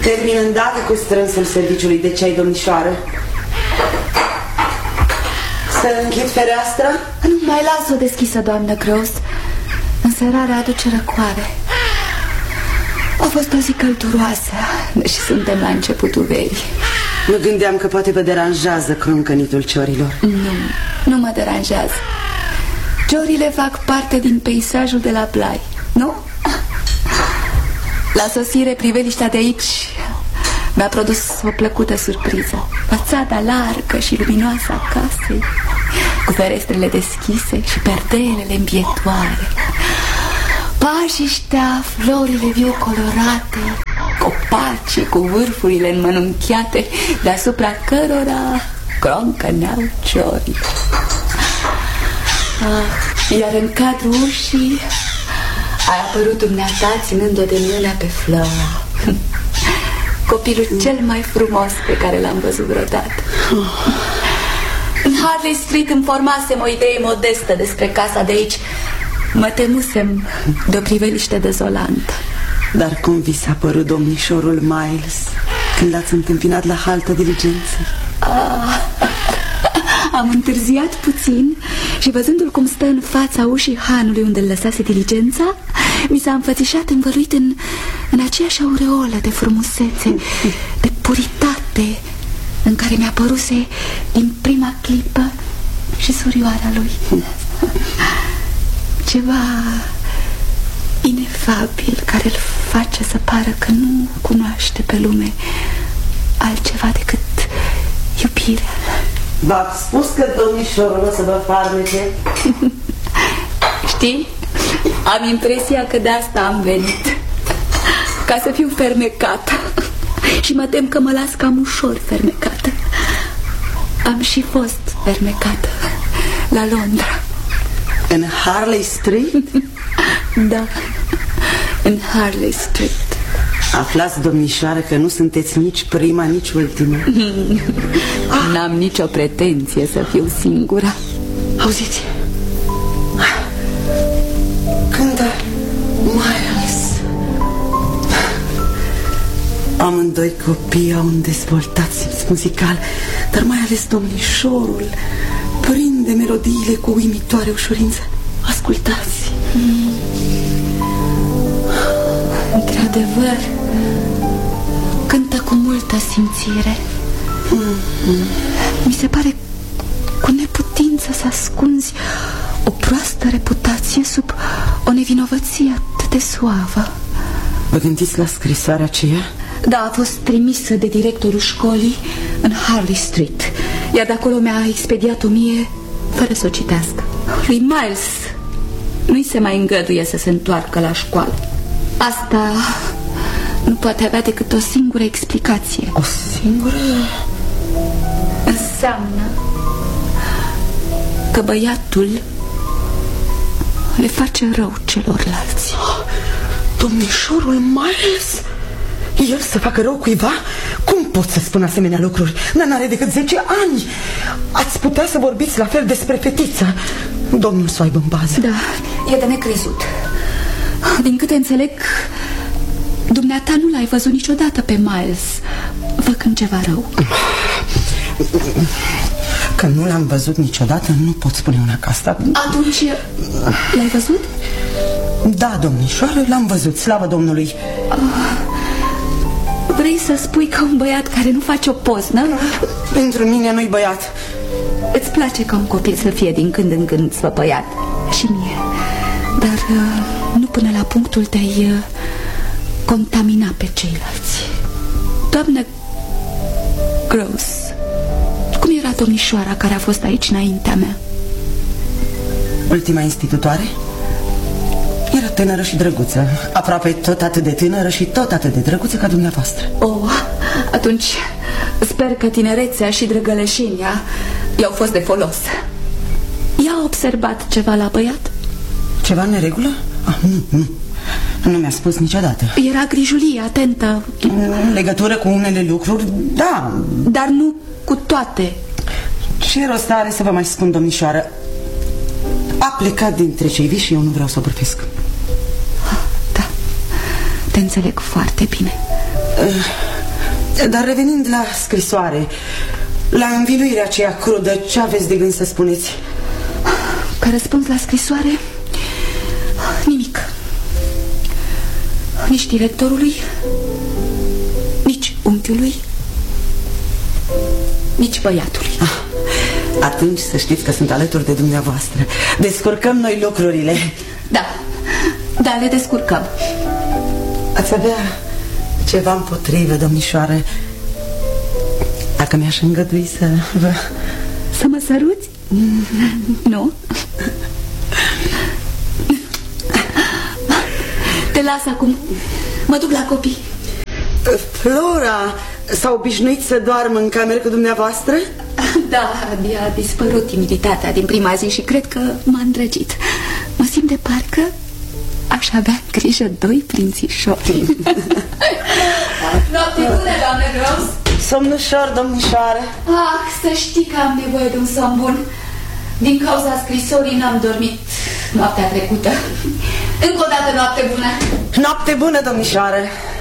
Termin îndată cu strânsul serviciului de ceai, domnișoară. Să închid fereastra? Nu, mai las-o deschisă, doamnă Gross. Înserarea aduce răcoare. A fost o zi călduroasă și suntem la începutul verii. Mă gândeam că poate vă deranjează croncănitul ciorilor. Nu mă deranjează. Ciorile fac parte din peisajul de la Blai, nu? La sosire, priveliștea de aici mi-a produs o plăcută surpriză. Fațada largă și luminoasă a casei, cu ferestrele deschise și perdelele îmbietoare, pajiștea, florile viu colorate, copacii cu vârfurile înmănunchiate, deasupra cărora croncăneau ciorii. Iar în cadrul ușii ai apărut dumneata ținând-o de mâna pe Flora. Copilul cel mai frumos pe care l-am văzut vreodată. În Harley Street îmi formasem o idee modestă despre casa de aici. Mă temusem de o priveliște dezolantă. Dar cum vi s-a părut domnișorul Miles când l-ați întâmpinat la haltă diligență? Am întârziat puțin și văzându-l cum stă în fața ușii hanului unde îl lăsase diligența, mi s-a înfățișat învăluit în aceeași aureolă de frumusețe, de puritate, în care mi-a păruse din prima clipă și surioara lui. Ceva inefabil care îl face să pară că nu cunoaște pe lume altceva decât iubirea. V-ați spus că domnișorul o să vă farmece? Știi? Am impresia că de asta am venit, ca să fiu fermecată. Și mă tem că mă las cam ușor fermecată. Am și fost fermecată la Londra. În Harley Street? Da, în Harley Street. Aflați, domnișoară, că nu sunteți nici prima, nici ultima. N-am nicio pretenție să fiu singura. Auziți? Cântă Miles. Amândoi copii au un dezvoltat simț muzical, dar mai ales domnișorul prinde melodiile cu uimitoare ușurință. Ascultați. Într-adevăr, cântă cu multă simțire. Mi se pare cu neputință să ascunzi o proastă reputație sub o nevinovăție atât de suavă. Vă gândiți la scrisoarea aceea? Da, a fost trimisă de directorul școlii în Harley Street, iar de acolo mi-a expediat-o mie fără să o citească. Lui Miles nu-i se mai îngăduie să se întoarcă la școală. Asta nu poate avea decât o singură explicație. O singură? Înseamnă că băiatul le face rău celorlalți. Domnișorul Miles? El să facă rău cuiva? Cum pot să spun asemenea lucruri? N-are decât 10 ani. Ați putea să vorbiți la fel despre fetiță. Domnul să o aibă în bază. Da, e de necrezut. Din câte înțeleg, dumneata nu l-ai văzut niciodată pe Miles făcând ceva rău. Că nu l-am văzut niciodată, nu pot spune una ca asta. Atunci, l-ai văzut? Da, domnișoară, l-am văzut, slavă Domnului. Vrei să spui că un băiat care nu face o poznă? Pentru mine nu-i băiat. Îți place ca un copil să fie din când în când spăpăiat? Și mie. Dar nu până la punctul de a-i contamina pe ceilalți. Doamnă Gross, cum era domnișoara care a fost aici înaintea mea? Ultima institutoare? Era tânără și drăguță. Aproape tot atât de tânără și tot atât de drăguță ca dumneavoastră. Oh, atunci sper că tinerețea și drăgăleșenia i-au fost de folos. I-a observat ceva la băiat? Ceva în neregulă? Nu. Nu mi-a spus niciodată. Era grijulie, atentă. În legătură cu unele lucruri, da. Dar nu cu toate. Ce rost are să vă mai spun, domnișoară? A plecat dintre cei vii și eu nu vreau să o bârfesc. Da, te înțeleg foarte bine. Dar revenind la scrisoare, la învinuirea aceea crudă, ce aveți de gând să spuneți? Ca răspuns la scrisoare, nimic. Nici directorului, nici unchiului, nici băiatului. Atunci să știți că sunt alături de dumneavoastră. Descurcăm noi lucrurile. Da, le descurcăm. Ați avea ceva împotrivă, domnișoară, dacă mi-aș îngădui să vă... Să mă săruți? Nu? Te las acum. Mă duc la copii. Flora s-a obișnuit să doarmă în cameră cu dumneavoastră? Da, mi-a dispărut timiditatea din prima zi și cred că m-a îndrăgit. Mă simt de parcă aș avea grijă doi prințișori. Noapte bună, doamnă Gross. Somn ușor, domnișoară. Să știi că am nevoie de un somn bun. Din cauza scrisorii n-am dormit noaptea trecută. Încă o dată noapte bună. Noapte bună, domnișoară.